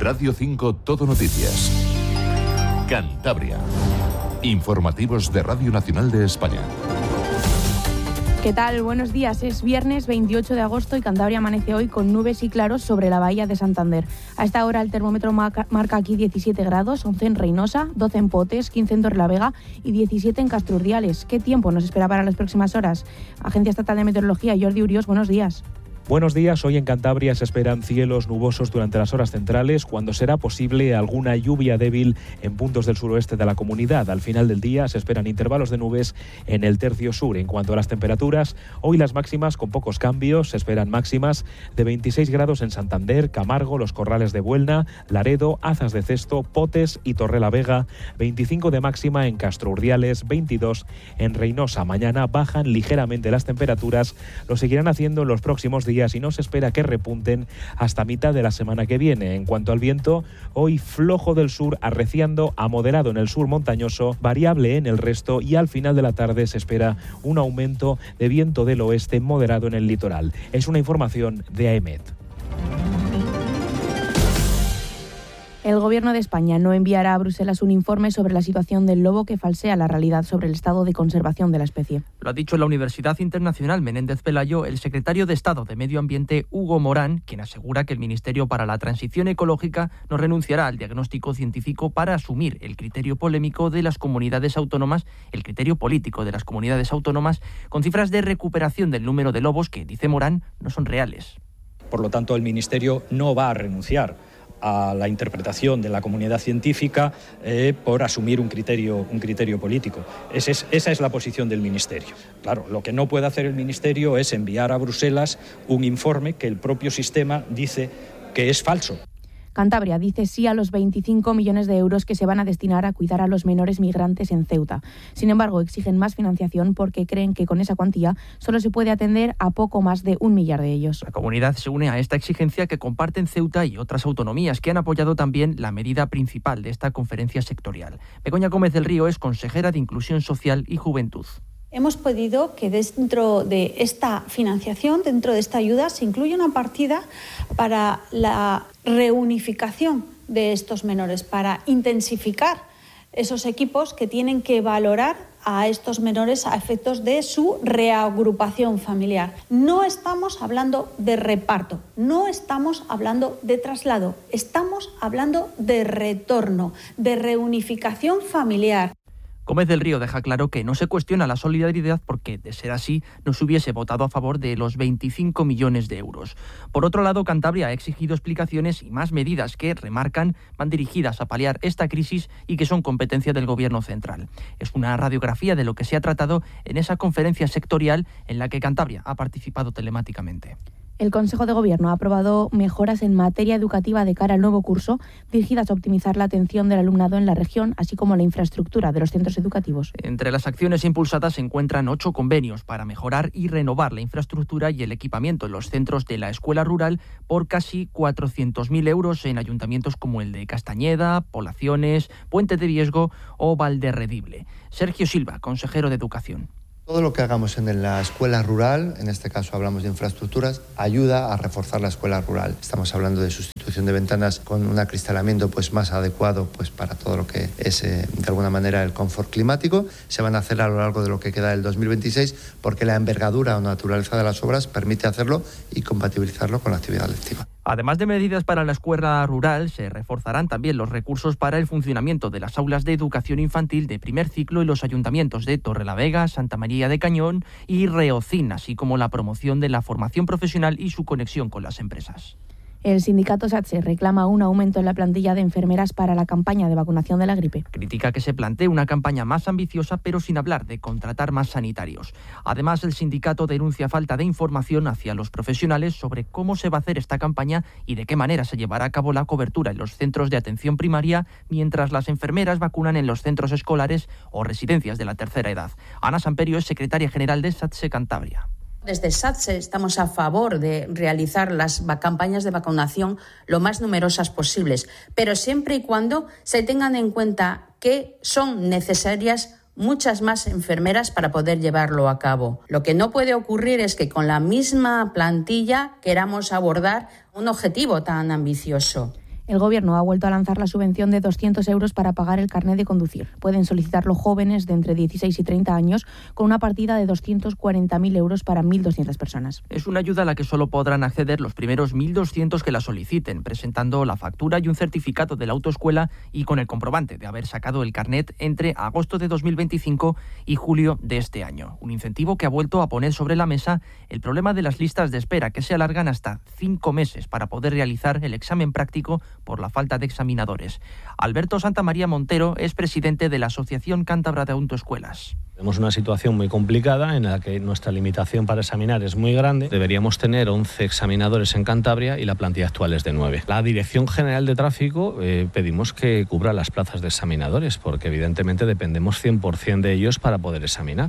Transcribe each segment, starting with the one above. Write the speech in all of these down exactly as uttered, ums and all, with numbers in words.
Radio cinco Todo Noticias. Cantabria. Informativos de Radio Nacional de España. ¿Qué tal? Buenos días. Es viernes veintiocho de agosto y Cantabria amanece hoy con nubes y claros sobre la bahía de Santander. A esta hora el termómetro marca, marca aquí diecisiete grados, once en Reinosa, doce en Potes, quince en Torrelavega y diecisiete en Castrurdiales. ¿Qué tiempo nos espera para las próximas horas? Agencia Estatal de Meteorología, Jordi Urios, buenos días. Buenos días. Hoy en Cantabria se esperan cielos nubosos durante las horas centrales, cuando será posible alguna lluvia débil en puntos del suroeste de la comunidad. Al final del día se esperan intervalos de nubes en el tercio sur. En cuanto a las temperaturas, hoy las máximas con pocos cambios. Se esperan máximas de veintiséis grados en Santander, Camargo, Los Corrales de Buelna, Laredo, Azas de Cesto, Potes y Torrelavega. veinticinco de máxima en Castrurdiales, veintidós en Reinosa. Mañana bajan ligeramente las temperaturas. Lo seguirán haciendo en los próximos días y no se espera que repunten hasta mitad de la semana que viene. En cuanto al viento, hoy flojo del sur, arreciando a moderado en el sur montañoso, variable en el resto, y al final de la tarde se espera un aumento de viento del oeste moderado en el litoral. Es una información de A E M E T. El Gobierno de España no enviará a Bruselas un informe sobre la situación del lobo que falsea la realidad sobre el estado de conservación de la especie. Lo ha dicho en la Universidad Internacional Menéndez Pelayo el secretario de Estado de Medio Ambiente, Hugo Morán, quien asegura que el Ministerio para la Transición Ecológica no renunciará al diagnóstico científico para asumir el criterio polémico de las comunidades autónomas, el criterio político de las comunidades autónomas, con cifras de recuperación del número de lobos que, dice Morán, no son reales. Por lo tanto, el Ministerio no va a renunciar a la interpretación de la comunidad científica eh, por asumir un criterio, un criterio político. Ese es, esa es la posición del Ministerio. Claro, lo que no puede hacer el Ministerio es enviar a Bruselas un informe que el propio sistema dice que es falso. Cantabria dice sí a los veinticinco millones de euros que se van a destinar a cuidar a los menores migrantes en Ceuta. Sin embargo, exigen más financiación porque creen que con esa cuantía solo se puede atender a poco más de un millar de ellos. La comunidad se une a esta exigencia que comparten Ceuta y otras autonomías que han apoyado también la medida principal de esta conferencia sectorial. Begoña Gómez del Río es consejera de Inclusión Social y Juventud. Hemos pedido que dentro de esta financiación, dentro de esta ayuda, se incluya una partida para la reunificación de estos menores, para intensificar esos equipos que tienen que valorar a estos menores a efectos de su reagrupación familiar. No estamos hablando de reparto, no estamos hablando de traslado, estamos hablando de retorno, de reunificación familiar. Gómez del Río deja claro que no se cuestiona la solidaridad porque, de ser así, no se hubiese votado a favor de los veinticinco millones de euros. Por otro lado, Cantabria ha exigido explicaciones y más medidas que, remarcan, van dirigidas a paliar esta crisis y que son competencia del Gobierno central. Es una radiografía de lo que se ha tratado en esa conferencia sectorial en la que Cantabria ha participado telemáticamente. El Consejo de Gobierno ha aprobado mejoras en materia educativa de cara al nuevo curso, dirigidas a optimizar la atención del alumnado en la región, así como la infraestructura de los centros educativos. Entre las acciones impulsadas se encuentran ocho convenios para mejorar y renovar la infraestructura y el equipamiento en los centros de la escuela rural por casi cuatrocientos mil euros en ayuntamientos como el de Castañeda, Poblaciones, Puente de Viesgo o Valderredible. Sergio Silva, consejero de Educación. Todo lo que hagamos en la escuela rural, en este caso hablamos de infraestructuras, ayuda a reforzar la escuela rural. Estamos hablando de sustitución de ventanas con un acristalamiento pues, más adecuado pues, para todo lo que es eh, de alguna manera el confort climático. Se van a hacer a lo largo de lo que queda del dos mil veintiséis porque la envergadura o naturaleza de las obras permite hacerlo y compatibilizarlo con la actividad lectiva. Además de medidas para la escuela rural, se reforzarán también los recursos para el funcionamiento de las aulas de educación infantil de primer ciclo en los ayuntamientos de Torrelavega, Santa María de Cañón y Reocín, así como la promoción de la formación profesional y su conexión con las empresas. El sindicato SATSE reclama un aumento en la plantilla de enfermeras para la campaña de vacunación de la gripe. Critica que se plantee una campaña más ambiciosa, pero sin hablar de contratar más sanitarios. Además, el sindicato denuncia falta de información hacia los profesionales sobre cómo se va a hacer esta campaña y de qué manera se llevará a cabo la cobertura en los centros de atención primaria, mientras las enfermeras vacunan en los centros escolares o residencias de la tercera edad. Ana Samperio es secretaria general de SATSE Cantabria. Desde SATSE estamos a favor de realizar las campañas de vacunación lo más numerosas posibles, pero siempre y cuando se tengan en cuenta que son necesarias muchas más enfermeras para poder llevarlo a cabo. Lo que no puede ocurrir es que con la misma plantilla queramos abordar un objetivo tan ambicioso. El Gobierno ha vuelto a lanzar la subvención de doscientos euros para pagar el carnet de conducir. Pueden solicitarlo jóvenes de entre dieciséis y treinta años con una partida de doscientos cuarenta mil euros para mil doscientas personas. Es una ayuda a la que solo podrán acceder los primeros mil doscientos que la soliciten, presentando la factura y un certificado de la autoescuela y con el comprobante de haber sacado el carnet entre agosto de dos mil veinticinco y julio de este año. Un incentivo que ha vuelto a poner sobre la mesa el problema de las listas de espera, que se alargan hasta cinco meses para poder realizar el examen práctico por la falta de examinadores. Alberto Santamaría Montero es presidente de la Asociación Cántabra de Autoescuelas. Tenemos una situación muy complicada en la que nuestra limitación para examinar es muy grande. Deberíamos tener once examinadores en Cantabria y la plantilla actual es de nueve. La Dirección General de Tráfico eh, pedimos que cubra las plazas de examinadores porque evidentemente dependemos cien por ciento de ellos para poder examinar.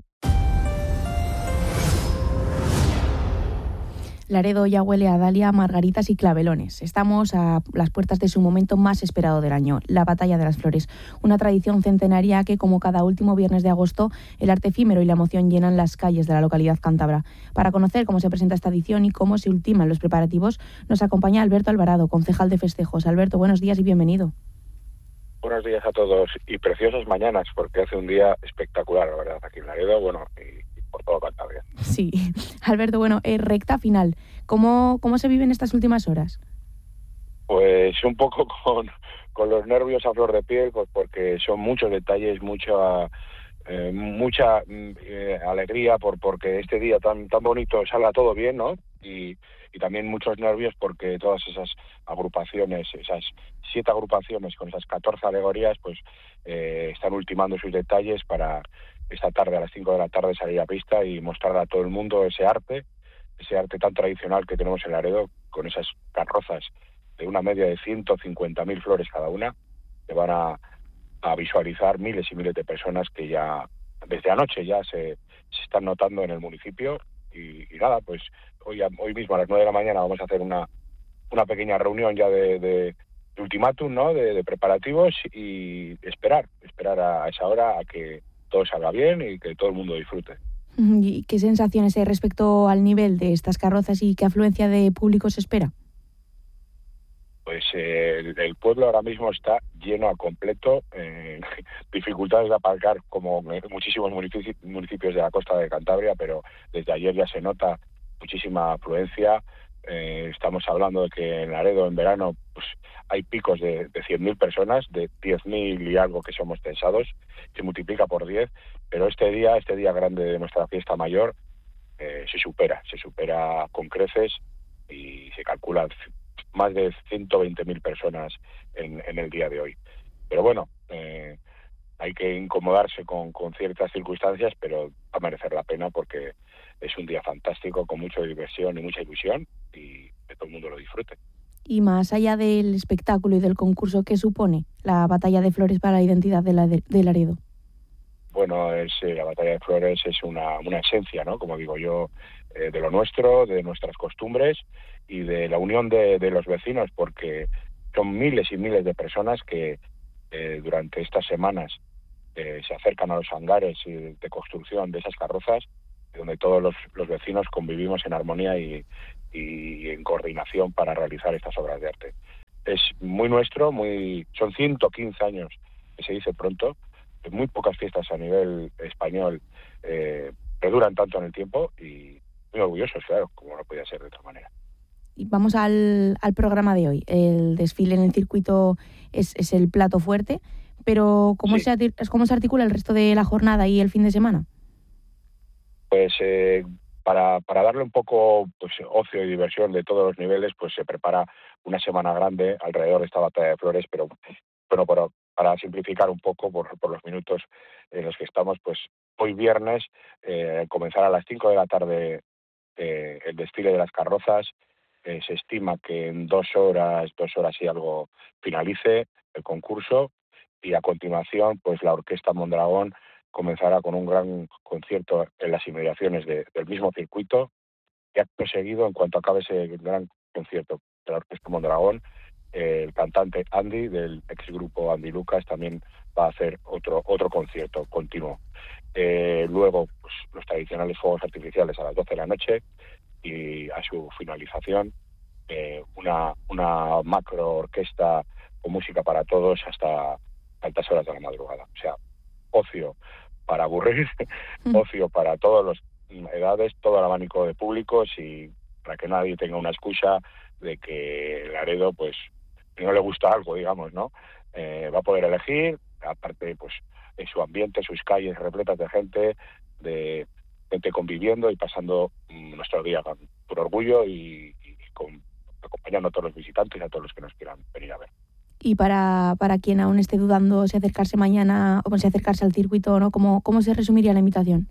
Laredo ya huele a dalia, margaritas y clavelones. Estamos a las puertas de su momento más esperado del año, la Batalla de las Flores. Una tradición centenaria que, como cada último viernes de agosto, el arte efímero y la emoción llenan las calles de la localidad cántabra. Para conocer cómo se presenta esta edición y cómo se ultiman los preparativos, nos acompaña Alberto Alvarado, concejal de festejos. Alberto, buenos días y bienvenido. Buenos días a todos y preciosas mañanas, porque hace un día espectacular, la verdad, aquí en Laredo, bueno, y por todo Cantabria. Sí, Alberto, bueno, eh, recta final. ¿Cómo, ¿Cómo se viven estas últimas horas? Pues un poco con, con los nervios a flor de piel, pues porque son muchos detalles, mucha eh, mucha eh, alegría por porque este día tan tan bonito salga todo bien, ¿no? Y, y también muchos nervios porque todas esas agrupaciones, esas siete agrupaciones con esas catorce alegorías, pues eh, están ultimando sus detalles para esta tarde a las cinco de la tarde salir a pista y mostrar a todo el mundo ese arte, ese arte tan tradicional que tenemos en Laredo, con esas carrozas de una media de ciento cincuenta mil flores cada una, que van a, a visualizar miles y miles de personas que ya desde anoche ya se, se están notando en el municipio. Y, y nada, pues hoy hoy mismo a las nueve de la mañana vamos a hacer una una pequeña reunión ya de, de, de ultimátum, ¿no? De, de preparativos y esperar, esperar a, a esa hora a que todo salga bien y que todo el mundo disfrute. ¿Y qué sensaciones hay respecto al nivel de estas carrozas y qué afluencia de público se espera? Pues eh, el, el pueblo ahora mismo está lleno a completo, eh, dificultades de aparcar como muchísimos municipios, municipios de la costa de Cantabria, pero desde ayer ya se nota muchísima afluencia. Eh, estamos hablando de que en Laredo en verano pues hay picos de, de cien mil personas, de diez mil y algo que somos censados, se multiplica por diez, pero este día, este día grande de nuestra fiesta mayor, eh, se supera, se supera con creces y se calcula más de ciento veinte mil personas en, en el día de hoy. Pero bueno, eh, hay que incomodarse con, con ciertas circunstancias, pero va a merecer la pena porque es un día fantástico, con mucha diversión y mucha ilusión, y que todo el mundo lo disfrute. Y más allá del espectáculo y del concurso, ¿qué supone la Batalla de Flores para la identidad de, la de, de Laredo? Bueno, es, eh, la Batalla de Flores es una, una esencia, ¿no? Como digo yo, eh, de lo nuestro, de nuestras costumbres y de la unión de, de los vecinos, porque son miles y miles de personas que eh, durante estas semanas eh, se acercan a los hangares y de construcción de esas carrozas, donde todos los, los vecinos convivimos en armonía y, y en coordinación para realizar estas obras de arte. Es muy nuestro, muy son ciento quince años, que se dice pronto, muy pocas fiestas a nivel español eh, perduran tanto en el tiempo y muy orgullosos, claro, como no podía ser de otra manera. Y vamos al, al programa de hoy. El desfile en el circuito es, es el plato fuerte, pero ¿cómo, sí. se, ¿cómo se articula el resto de la jornada y el fin de semana? Pues eh, para, para darle un poco pues ocio y diversión de todos los niveles, pues se prepara una semana grande alrededor de esta Batalla de Flores, pero bueno, para, para simplificar un poco por, por los minutos en los que estamos, pues hoy viernes eh, comenzará a las cinco de la tarde eh, el desfile de las carrozas. Eh, se estima que en dos horas, dos horas y algo finalice el concurso, y a continuación pues la Orquesta Mondragón comenzará con un gran concierto en las inmediaciones de, del mismo circuito, y acto seguido, en cuanto acabe ese gran concierto de la Orquesta Mondragón, eh, el cantante Andy, del ex grupo Andy Lucas, también va a hacer otro otro concierto continuo. Eh, luego, pues los tradicionales fuegos artificiales a las doce de la noche, y a su finalización, eh, una, una macro orquesta con música para todos hasta altas horas de la madrugada. O sea, ocio para aburrir, mm. ocio para todas las edades, todo el abanico de públicos y para que nadie tenga una excusa de que Laredo, pues, no le gusta algo, digamos, ¿no? Eh, va a poder elegir, aparte, pues, en su ambiente, sus calles repletas de gente, de gente conviviendo y pasando um, nuestro día con, por orgullo y, y con, acompañando a todos los visitantes y a todos los que nos quieran venir a ver. Y para, para quien aún esté dudando si acercarse mañana o si acercarse al circuito o no, ¿cómo, cómo se resumiría la invitación?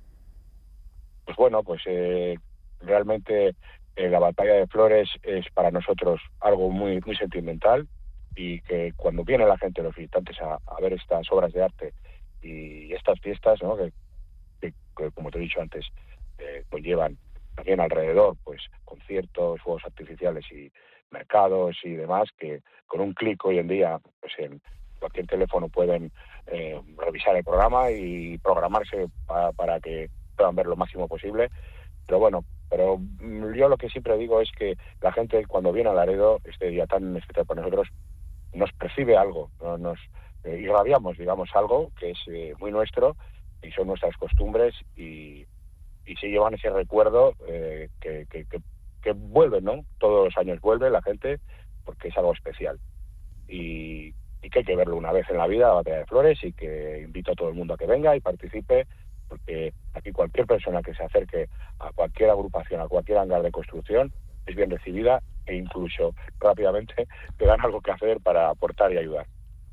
Pues bueno, pues eh, realmente eh, la Batalla de Flores es para nosotros algo muy muy sentimental y que cuando viene la gente, los visitantes, a, a ver estas obras de arte y estas fiestas, ¿no? que, que, que como te he dicho antes, eh, conllevan también alrededor pues conciertos, fuegos artificiales y mercados y demás, que con un clic hoy en día pues en cualquier teléfono pueden eh, revisar el programa y programarse para, para que puedan ver lo máximo posible. Pero bueno, pero yo lo que siempre digo es que la gente cuando viene a Laredo, este día tan especial para nosotros, nos percibe algo, ¿no? nos eh, irradiamos, digamos, algo que es eh, muy nuestro y son nuestras costumbres y, y se llevan ese recuerdo eh, que, que, que, que vuelve, ¿no? Todos los años vuelve la gente porque es algo especial y, y que hay que verlo una vez en la vida, la Batalla de Flores, y que invito a todo el mundo a que venga y participe, porque aquí cualquier persona que se acerque a cualquier agrupación, a cualquier hangar de construcción, es bien recibida e incluso rápidamente te dan algo que hacer para aportar y ayudar.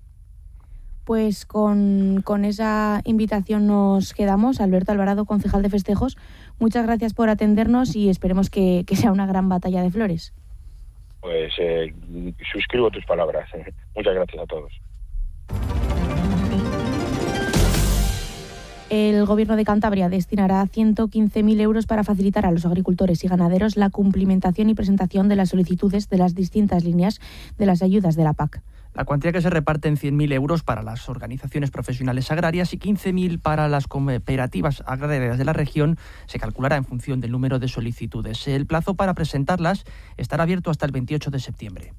Pues con, con esa invitación nos quedamos. Alberto Alvarado, concejal de festejos, muchas gracias por atendernos y esperemos que, que sea una gran Batalla de Flores. Pues eh, suscribo tus palabras. Muchas gracias a todos. El Gobierno de Cantabria destinará ciento quince mil euros para facilitar a los agricultores y ganaderos la cumplimentación y presentación de las solicitudes de las distintas líneas de las ayudas de la P A C. La cuantía que se reparte en cien mil euros para las organizaciones profesionales agrarias y quince mil para las cooperativas agrarias de la región se calculará en función del número de solicitudes. El plazo para presentarlas estará abierto hasta el veintiocho de septiembre.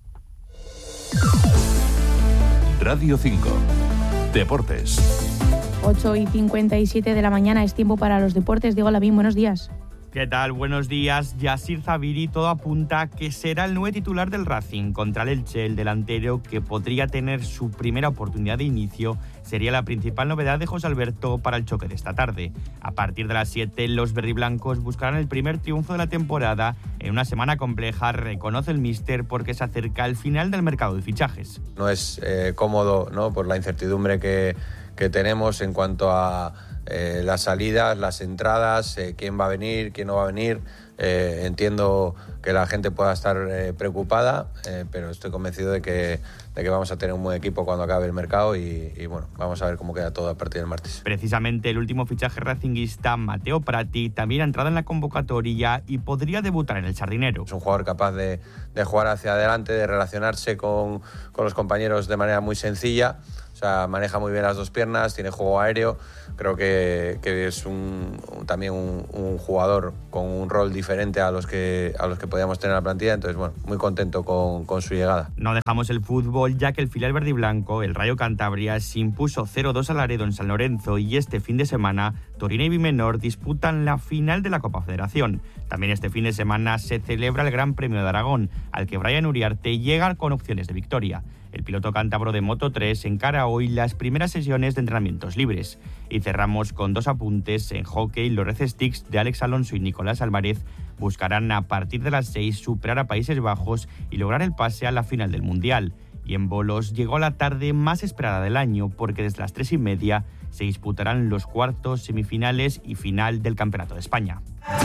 Radio cinco. Deportes. ocho y cincuenta y siete de la mañana es tiempo para los deportes. Diego Lavín, buenos días. ¿Qué tal? Buenos días. Yassir Zabiri, todo apunta que será el nuevo titular del Racing contra el Elche. El delantero, que podría tener su primera oportunidad de inicio, sería la principal novedad de José Alberto para el choque de esta tarde. A partir de las siete, los verdiblancos buscarán el primer triunfo de la temporada en una semana compleja, reconoce el míster, porque se acerca el final del mercado de fichajes. No es eh, cómodo, ¿no?, por la incertidumbre que, que tenemos en cuanto a Eh, las salidas, las entradas, eh, quién va a venir, quién no va a venir. Eh, entiendo que la gente pueda estar eh, preocupada, eh, pero estoy convencido de que, de que vamos a tener un buen equipo cuando acabe el mercado y, y bueno, vamos a ver cómo queda todo a partir del martes. Precisamente el último fichaje racinguista, Mateo Prati, también ha entrado en la convocatoria y podría debutar en el Sardinero. Es un jugador capaz de, de jugar hacia adelante, de relacionarse con, con los compañeros de manera muy sencilla. O sea, maneja muy bien las dos piernas, tiene juego aéreo. Creo que, que es un, un, también un, un jugador con un rol diferente a los que a los que podíamos tener en la plantilla. Entonces, bueno, muy contento con, con su llegada. No dejamos el fútbol, ya que el filial verdiblanco, el Rayo Cantabria, se impuso cero dos a Laredo en San Lorenzo y este fin de semana Torino y Bimenor disputan la final de la Copa Federación. También este fin de semana se celebra el Gran Premio de Aragón, al que Brian Uriarte llega con opciones de victoria. El piloto cántabro de Moto tres encara hoy las primeras sesiones de entrenamientos libres. Y cerramos con dos apuntes. En hockey, los Red Sticks de Alex Alonso y Nicolás Álvarez buscarán a partir de las seis superar a Países Bajos y lograr el pase a la final del Mundial. Y en bolos llegó la tarde más esperada del año, porque desde las tres y media se disputarán los cuartos, semifinales y final del Campeonato de España.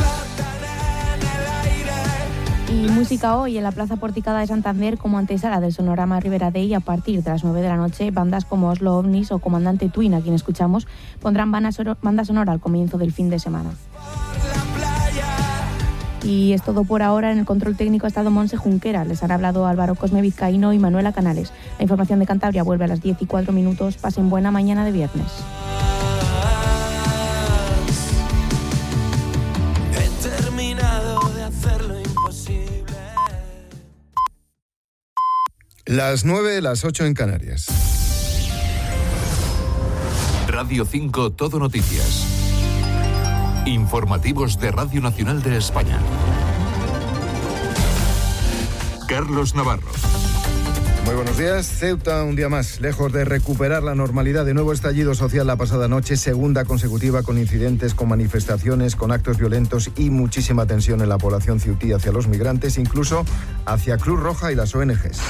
Y música hoy en la Plaza Porticada de Santander como antesala del Sonorama Ribera Day. A partir de las nueve de la noche, bandas como Oslo Ovnis o Comandante Twin, a quien escuchamos, pondrán banda sonora al comienzo del fin de semana. Y es todo por ahora. En el control técnico ha estado Monse Junquera. Les han hablado Álvaro Cosme Vizcaíno y Manuela Canales. La información de Cantabria vuelve a las diez y cuatro minutos. Pasen buena mañana de viernes. He terminado de hacer lo imposible. Las nueve, las ocho en Canarias. Radio cinco Todo Noticias. Informativos de Radio Nacional de España. Carlos Navarro. Muy buenos días. Ceuta un día más, lejos de recuperar la normalidad. De nuevo estallido social la pasada noche, segunda consecutiva con incidentes, con manifestaciones, con actos violentos y muchísima tensión en la población ceutí hacia los migrantes, incluso hacia Cruz Roja y las O N Ges.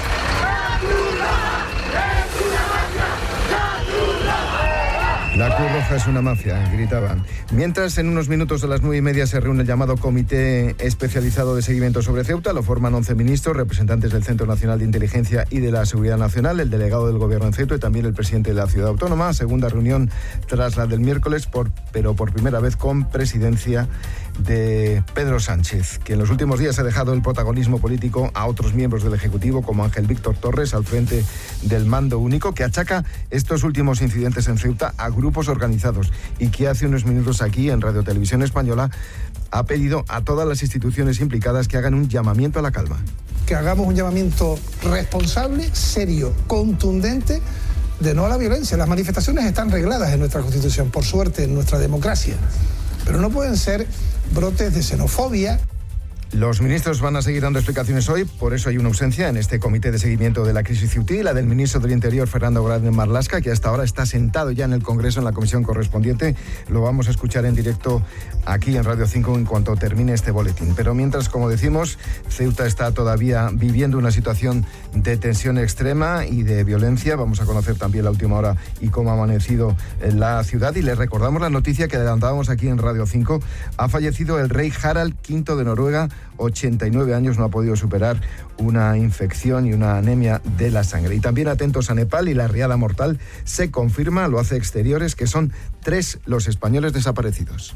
La Cruz Roja es una mafia, gritaban. Mientras, en unos minutos a las nueve y media se reúne el llamado Comité Especializado de Seguimiento sobre Ceuta. Lo forman once ministros, representantes del Centro Nacional de Inteligencia y de la Seguridad Nacional, el delegado del Gobierno en Ceuta y también el presidente de la Ciudad Autónoma. Segunda reunión tras la del miércoles, por, pero por primera vez con presidencia de Pedro Sánchez, que en los últimos días ha dejado el protagonismo político a otros miembros del Ejecutivo, como Ángel Víctor Torres, al frente del mando único, que achaca estos últimos incidentes en Ceuta a grupos organizados y que hace unos minutos aquí en Radio Televisión Española ha pedido a todas las instituciones implicadas que hagan un llamamiento a la calma. Que hagamos un llamamiento responsable, serio, contundente, de no a la violencia. Las manifestaciones están regladas en nuestra Constitución, por suerte, en nuestra democracia, pero no pueden ser brotes de xenofobia. Los ministros van a seguir dando explicaciones hoy, por eso hay una ausencia en este comité de seguimiento de la crisis ceutí, la del ministro del Interior, Fernando Grande Marlaska, que hasta ahora está sentado ya en el Congreso en la comisión correspondiente. Lo vamos a escuchar en directo aquí en Radio cinco en cuanto termine este boletín. Pero mientras, como decimos, Ceuta está todavía viviendo una situación de tensión extrema y de violencia. Vamos a conocer también la última hora y cómo ha amanecido en la ciudad. Y les recordamos la noticia que adelantábamos aquí en Radio cinco. Ha fallecido el rey Harald quinto de Noruega, ochenta y nueve años, no ha podido superar una infección y una anemia de la sangre. Y también atentos a Nepal, y la riada mortal se confirma, lo hace Exteriores, que son tres los españoles desaparecidos.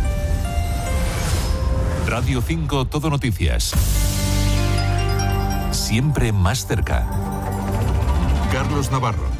Radio cinco Todo Noticias. Siempre más cerca. Carlos Navarro.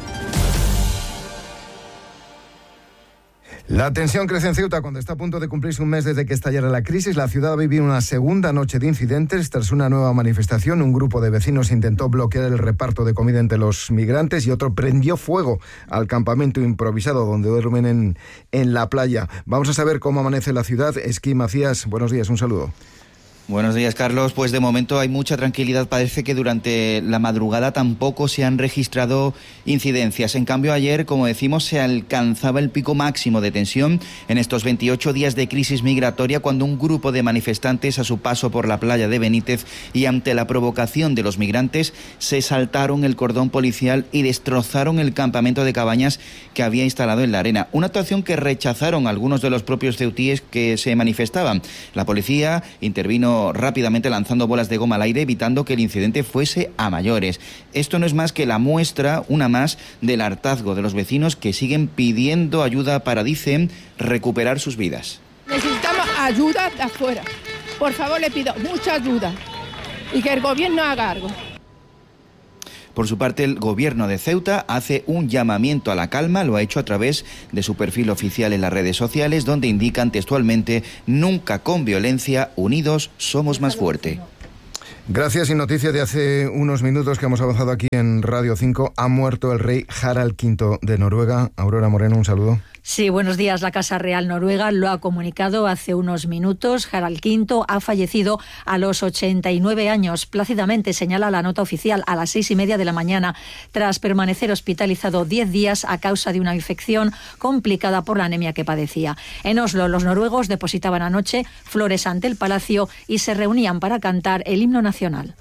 La tensión crece en Ceuta cuando está a punto de cumplirse un mes desde que estallara la crisis. La ciudad ha vivido una segunda noche de incidentes tras una nueva manifestación. Un grupo de vecinos intentó bloquear el reparto de comida entre los migrantes y otro prendió fuego al campamento improvisado donde duermen en, en la playa. Vamos a saber cómo amanece la ciudad. Esquí Macías, buenos días, un saludo. Buenos días, Carlos. Pues de momento hay mucha tranquilidad. Parece que durante la madrugada tampoco se han registrado incidencias. En cambio, ayer, como decimos, se alcanzaba el pico máximo de tensión en estos veintiocho días de crisis migratoria, cuando un grupo de manifestantes, a su paso por la playa de Benítez y ante la provocación de los migrantes, se saltaron el cordón policial y destrozaron el campamento de cabañas que había instalado en la arena. Una actuación que rechazaron algunos de los propios ceutíes que se manifestaban. La policía intervino rápidamente lanzando bolas de goma al aire, evitando que el incidente fuese a mayores. Esto no es más que la muestra, una más, del hartazgo de los vecinos que siguen pidiendo ayuda para, dicen, recuperar sus vidas. Necesitamos ayuda de afuera. Por favor, le pido mucha ayuda y que el gobierno haga algo. Por su parte, el gobierno de Ceuta hace un llamamiento a la calma, lo ha hecho a través de su perfil oficial en las redes sociales, donde indican textualmente: nunca con violencia, unidos somos más fuerte. Gracias. Y noticia de hace unos minutos que hemos avanzado aquí en Radio cinco, ha muerto el rey Harald quinto de Noruega. Aurora Moreno, un saludo. Sí, buenos días. La Casa Real Noruega lo ha comunicado hace unos minutos. Harald quinto ha fallecido a los ochenta y nueve años. Plácidamente señala la nota oficial a las seis y media de la mañana, tras permanecer hospitalizado diez días a causa de una infección complicada por la anemia que padecía. En Oslo, los noruegos depositaban anoche flores ante el palacio y se reunían para cantar el himno nacional.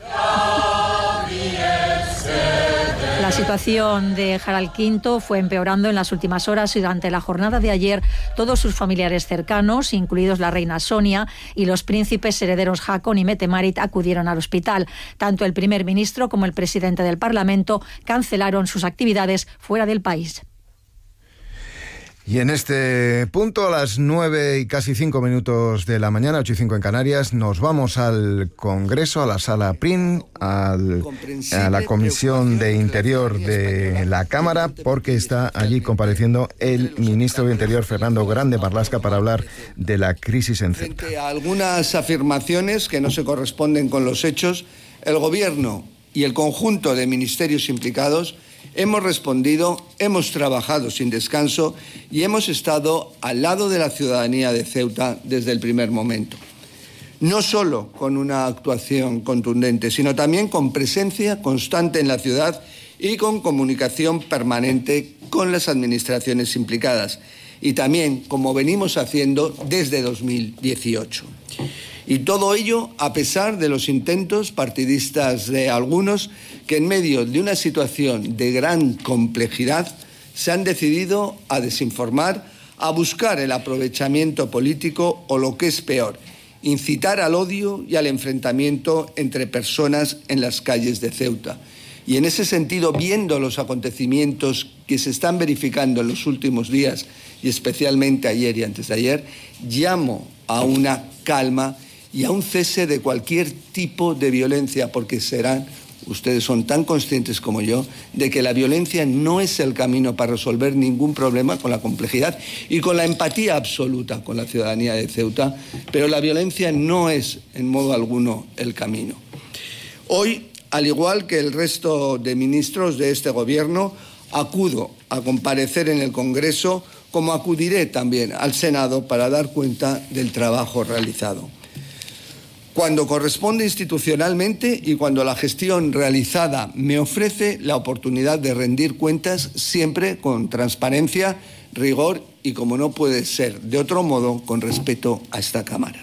La situación de Harald quinto fue empeorando en las últimas horas y durante la jornada de ayer todos sus familiares cercanos, incluidos la reina Sonia y los príncipes herederos Haakon y Mette-Marit, acudieron al hospital. Tanto el primer ministro como el presidente del Parlamento cancelaron sus actividades fuera del país. Y en este punto, a las nueve y casi cinco minutos de la mañana, ocho y cinco en Canarias, nos vamos al Congreso, a la Sala P R I N, al, a la Comisión de Interior de la Cámara, porque está allí compareciendo el ministro de Interior, Fernando Grande Marlaska, para hablar de la crisis en Ceuta. Frente a algunas afirmaciones que no se corresponden con los hechos, el Gobierno y el conjunto de ministerios implicados hemos respondido, hemos trabajado sin descanso y hemos estado al lado de la ciudadanía de Ceuta desde el primer momento. No solo con una actuación contundente, sino también con presencia constante en la ciudad y con comunicación permanente con las administraciones implicadas. Y también, como venimos haciendo desde dos mil dieciocho. Y todo ello a pesar de los intentos partidistas de algunos que en medio de una situación de gran complejidad se han decidido a desinformar, a buscar el aprovechamiento político o, lo que es peor, incitar al odio y al enfrentamiento entre personas en las calles de Ceuta. Y en ese sentido, viendo los acontecimientos que se están verificando en los últimos días, y especialmente ayer y antes de ayer, llamo a una calma y a un cese de cualquier tipo de violencia, porque serán, ustedes son tan conscientes como yo, de que la violencia no es el camino para resolver ningún problema, con la complejidad y con la empatía absoluta con la ciudadanía de Ceuta, pero la violencia no es en modo alguno el camino. Hoy, al igual que el resto de ministros de este Gobierno, acudo a comparecer en el Congreso, como acudiré también al Senado para dar cuenta del trabajo realizado. Cuando corresponde institucionalmente y cuando la gestión realizada me ofrece la oportunidad de rendir cuentas, siempre con transparencia, rigor y, como no puede ser de otro modo, con respeto a esta Cámara.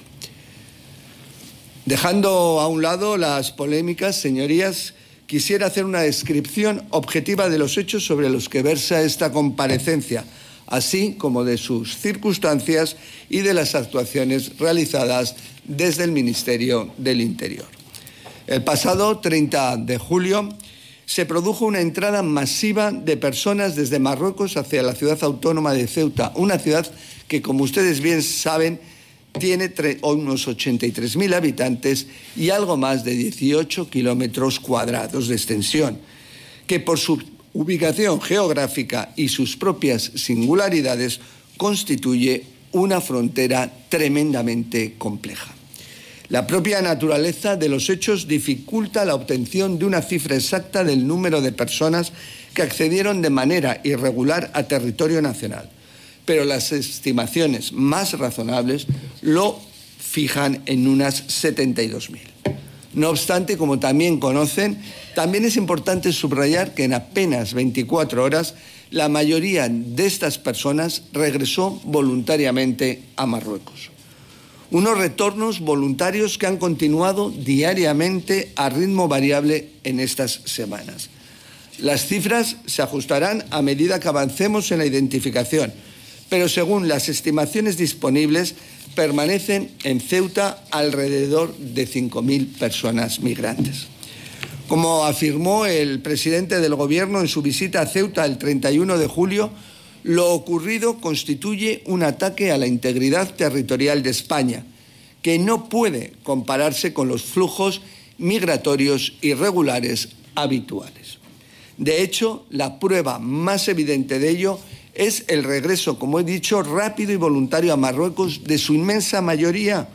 Dejando a un lado las polémicas, señorías, quisiera hacer una descripción objetiva de los hechos sobre los que versa esta comparecencia, así como de sus circunstancias y de las actuaciones realizadas desde el Ministerio del Interior. El pasado treinta de julio se produjo una entrada masiva de personas desde Marruecos hacia la ciudad autónoma de Ceuta, una ciudad que, como ustedes bien saben, tiene unos ochenta y tres mil habitantes y algo más de dieciocho kilómetros cuadrados de extensión, que por su ubicación geográfica y sus propias singularidades constituye una frontera tremendamente compleja. La propia naturaleza de los hechos dificulta la obtención de una cifra exacta del número de personas que accedieron de manera irregular a territorio nacional, pero las estimaciones más razonables lo fijan en unas setenta y dos mil. No obstante, como también conocen, también es importante subrayar que en apenas veinticuatro horas la mayoría de estas personas regresó voluntariamente a Marruecos. Unos retornos voluntarios que han continuado diariamente a ritmo variable en estas semanas. Las cifras se ajustarán a medida que avancemos en la identificación, pero según las estimaciones disponibles, permanecen en Ceuta alrededor de cinco mil personas migrantes. Como afirmó el presidente del Gobierno en su visita a Ceuta el treinta y uno de julio, lo ocurrido constituye un ataque a la integridad territorial de España, que no puede compararse con los flujos migratorios irregulares habituales. De hecho, la prueba más evidente de ello es el regreso, como he dicho, rápido y voluntario a Marruecos de su inmensa mayoría,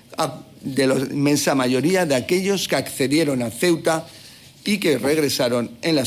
de la inmensa mayoría de aquellos que accedieron a Ceuta y que regresaron en las